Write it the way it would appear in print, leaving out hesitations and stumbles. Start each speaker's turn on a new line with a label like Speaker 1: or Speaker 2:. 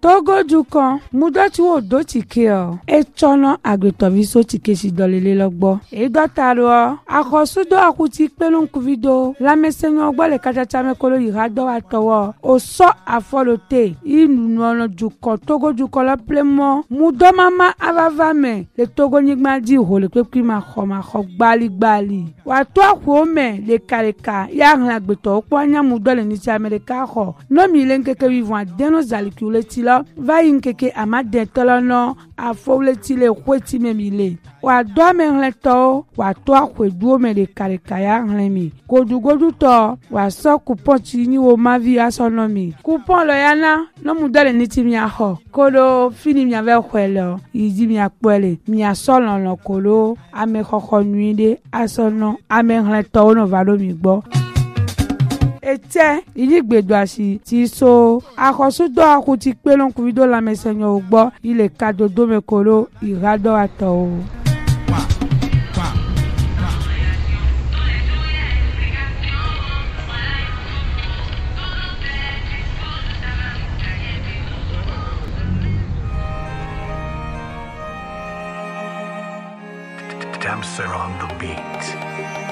Speaker 1: Togo dukan mudoti wo do tike o etono agbetoviso tike si dolele logbo e dotaro akosudo akuti pelun kuvido lamesenyo ogbo le kachacha mekolo yirado atowo oso afolote inuno dukan Togo dukan lo plemo mudo mama avavame le Togo nyigma di ho le pepi ma kho gbali wa to akuome le kareka ya hla agbeto opanya mudo le niti Amerika ho no mi lenkeke vivant deno zalikule tilo va yinkeke amade tolono afowle tile kweti memile wa do menleto wa to akweduo me le kareka ya hlemi godugodu to wa so coupon tini wo mavi asonomi coupon lo yana no mudo le niti mi ho kodo fini mi ave kwelo yidi mi akpele mi asolon lo kolo ame khokho nuide asono ame hleto no valo mi gbo ete iligbedo asi ti so akosudo akuti pelon kuvido la mesenyo ogbo ile kadodo mekolo irado ato
Speaker 2: Damser on the beat.